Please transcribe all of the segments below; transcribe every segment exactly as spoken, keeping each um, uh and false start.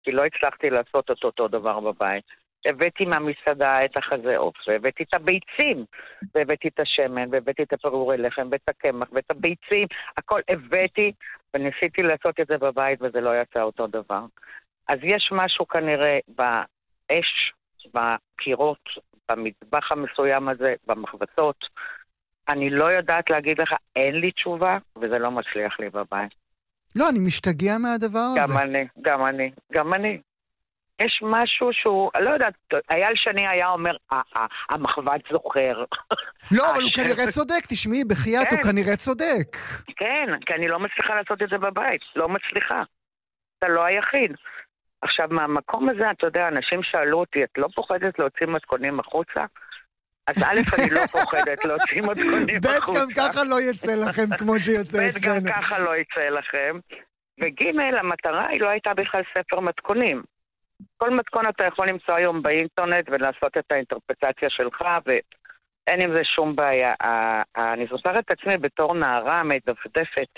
כי לא הצלחתי לעשות את אותו דבר בבית. הבאתי מהמסעדה את החזה עוף, והבאתי את הביצים, והבאתי את השמן, והבאתי את הפירורי לחם, ואת הקמח, ואת הביצים, הכל הבאתי, וניסיתי לעשות את זה בבית, וזה לא יצא אותו דבר. אז יש משהו כנראה באש, בקירות, במטבח המסוים הזה, במחבצות. אני לא יודעת להגיד לך, אין לי תשובה, וזה לא מצליח לי בבית. לא, אני משתגע מהדבר הזה. גם אני, גם אני, גם אני. יש משהו שהוא, לא יודעת, אייל שני היה אומר, המחבת זוכר. לא, אבל הוא כנראה צודק, תשמעי, בחייאת הוא כנראה צודק. כן, כי אני לא מצליחה לעשות את זה בבית, לא מצליחה. אתה לא היחיד. עכשיו, מהמקום הזה, אתה יודע, אנשים שאלו אותי, את לא פוחדת להוציא מתכונים החוצה? אז א', אני לא פוחדת להוציא מתכונים החוצה. ב', גם ככה לא יצא לכם כמו שיוצא אצלנו. ב', גם ככה לא יצא לכם. וג', המטרה היא לא הייתה בכלל ספר מתכונים. כל מתכון אתה יכול למצוא היום באינטרנט ולעשות את האינטרפטציה שלך, ואין עם זה שום בעיה. אני זוכרת את עצמי בתור נערה מדפדפת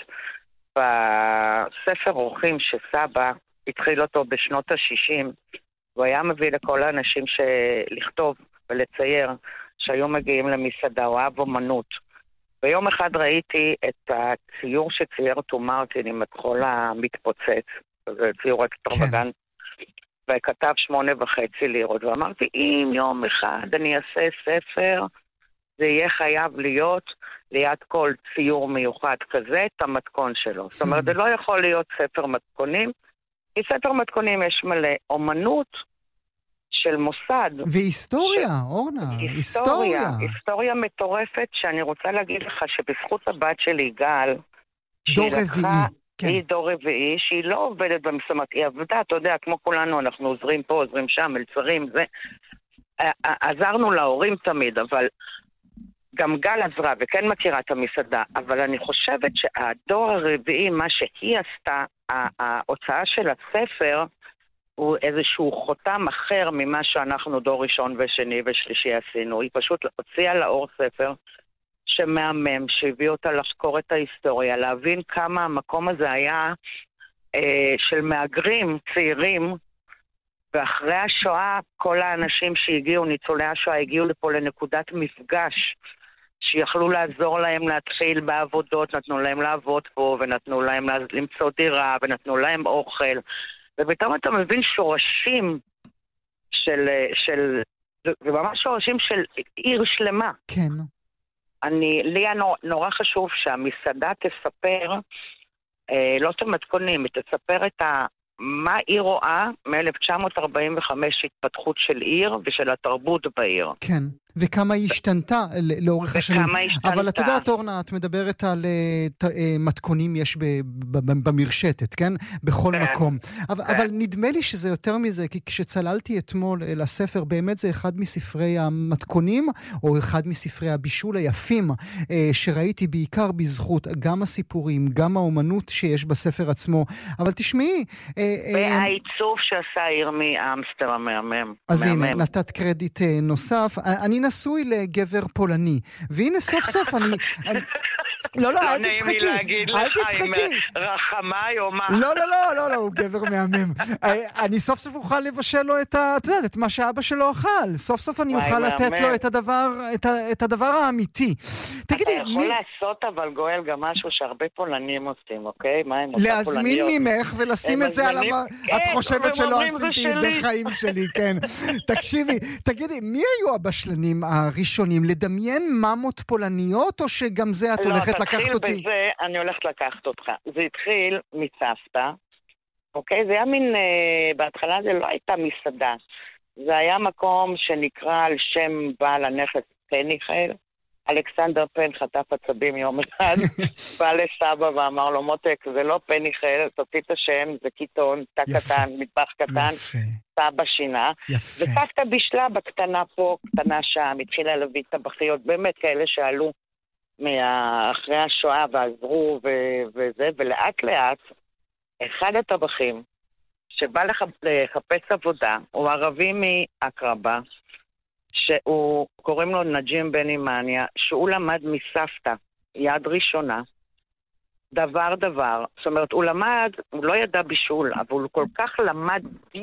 בספר אורחים שסבא התחיל אותו בשנות ה-שישים, הוא היה מביא לכל האנשים לכתוב ולצייר שהיו מגיעים למסעדה, הוא אהב אומנות. ביום אחד ראיתי את הציור שצייר טו מרטין עם התחול המתפוצץ, זה ציור אקסטרווגנטי. וכתב שמונה וחצי לירות, ואמרתי, אם יום אחד אני אעשה ספר, זה יהיה חייב להיות ליד כל ציור מיוחד כזה, את המתכון שלו. זאת אומרת, זה לא יכול להיות ספר מתכונים, כי ספר מתכונים יש מלא אומנות של מוסד. והיסטוריה, אורנה, היסטוריה. היסטוריה מטורפת, שאני רוצה להגיד לך שבזכות הבת שלי, גל, דור רביעי. כן. היא דור רביעי, שהיא לא עובדת במסומת, היא עבדה, אתה יודע, כמו כולנו, אנחנו עוזרים פה, עוזרים שם, מלצרים, זה. עזרנו להורים תמיד, אבל גם גל עזרה, וכן מכירה את המסעדה, אבל אני חושבת שהדור הרביעי, מה שהיא עשתה, ההוצאה של הספר, הוא איזשהו חותם אחר ממה שאנחנו דור ראשון ושני ושלישי עשינו. היא פשוט הוציאה לאור ספר, שמאמם, שהביא אותה לחקור את ההיסטוריה, להבין כמה המקום הזה היה אה, של מאגרים צעירים, ואחרי השואה כל האנשים שהגיעו, ניצולי השואה, הגיעו לפה לנקודת מפגש, שיכלו לעזור להם להתחיל בעבודות, נתנו להם לעבוד פה, ונתנו להם למצוא דירה, ונתנו להם אוכל, ובתום אתה מבין שורשים של, של, וממש שורשים של עיר שלמה. כן. אני, לי נור, נורא חשוב שהמסעדה תספר, אה, לא את המתכונים, היא תספר את ה, מה היא רואה מ-אלף תשע מאות ארבעים וחמש התפתחות של עיר ושל התרבות בעיר. כן, וכמה היא השתנתה לאורך השנים. וכמה היא השתנתה. אבל את יודעת, אורנה, את מדברת על uh, מתכונים יש ב- ב- במרשתת, כן? בכל כן. מקום. אבל, כן. אבל נדמה לי שזה יותר מזה, כי כשצללתי אתמול לספר, באמת זה אחד מספרי המתכונים, או אחד מספרי הבישול היפים, uh, שראיתי בעיקר בזכות גם הסיפורים, גם האומנות שיש בספר עצמו. אבל תשמעי... והעיצוב שעשה ירמי אמסטר המאמם. אז הנה, נתת קרדיט נוסף. אני נשוי לגבר פולני, והנה סוף סוף אני... לא, לא, אל תצחקי. לא נעים לי להגיד לך עם רחמי או מה. לא, לא, לא, לא, הוא גבר מהמם. אני סוף סוף אוכל לבשל לו את ה... את יודעת, את מה שאבא שלו אכל. סוף סוף אני אוכל לתת לו את הדבר, את הדבר האמיתי. תגידי, אתה יכול לעשות אבל גואל גם משהו שהרבה פולנים עושים, אוקיי? מה הם עושה פולניות? להזמין ממך ולשים את זה על המ... את חושבת שלא עשיתי את זה חיים שלי, כן. תקשיבי, תגידי, מי היו הבשלנים הראשונים? לדמיין ממות פולניות או שגם זה את הולכת לקחת אותי? בזה, אני הולכת לקחת אותך. זה התחיל מסבתא, אוקיי? זה היה מין, בהתחלה זה לא הייתה מסעדה. זה היה מקום שנקרא על שם בעל הנכס פניחל. אלכסנדר פן חטף עצבים יום אחד, בא לסבא ואמר לו, מותק, זה לא פניחל, תוציא את השם, זה קיטון, תא קטן, מטבח קטן, סבא שינה. וסבתא בישלה בקטנה פה, קטנה שם, התחילה להביא טבחיות, באמת כאלה שעלו אחרי השואה ועזרו וזה, ולאט לאט, אחד הטבחים שבא לחפש עבודה, הוא ערבי מאקרבה, שהוא, קוראים לו נג'ים בני מניה, שהוא למד מסבתא, יד ראשונה, דבר דבר. זאת אומרת, הוא למד, הוא לא ידע בישול, אבל הוא כל כך למד